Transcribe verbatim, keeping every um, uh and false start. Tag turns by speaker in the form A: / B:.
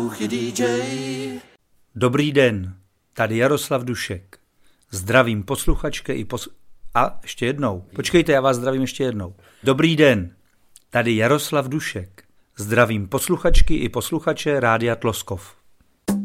A: Dobrý den, tady Jaroslav Dušek. Zdravím posluchačky i pos... A, ještě jednou. Počkejte, já vás zdravím ještě jednou. Dobrý den, tady Jaroslav Dušek. Zdravím posluchačky i posluchače Rádia Tloskov.